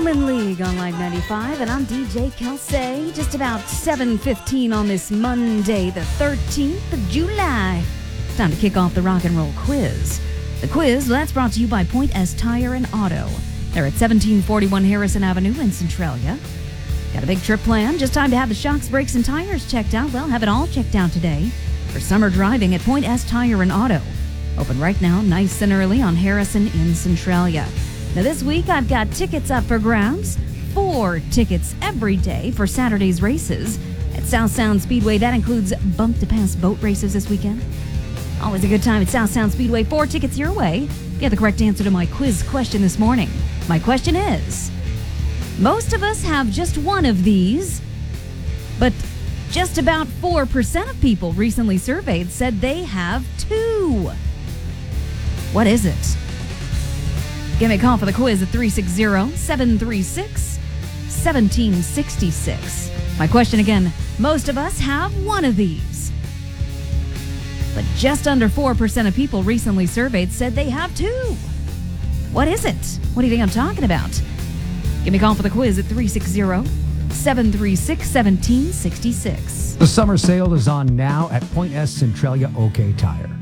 Human League on Live 95, and I'm DJ Kelsey. Just about 7:15 on this Monday, the 13th of July. Time to kick off the rock and roll quiz. The quiz, that's brought to you by Point S Tire and Auto. They're at 1741 Harrison Avenue in Centralia. Got a big trip planned? Just time to have the shocks, brakes, and tires checked out? Well, have it all checked out today for summer driving at Point S Tire and Auto. Open right now, nice and early on Harrison in Centralia. Now this week, I've got tickets up for grabs. 4 tickets every day for Saturday's races at South Sound Speedway. That includes bump to pass boat races this weekend. Always a good time at South Sound Speedway. 4 tickets your way. You have the correct answer to my quiz question this morning. My question is, most of us have just one of these, but just about 4% of people recently surveyed said they have 2. What is it? Give me a call for the quiz at 360-736-1766. My question again, most of us have one of these, but just under 4% of people recently surveyed said they have 2. What is it? What do you think I'm talking about? Give me a call for the quiz at 360-736-1766. The summer sale is on now at Point S Centralia OK Tire.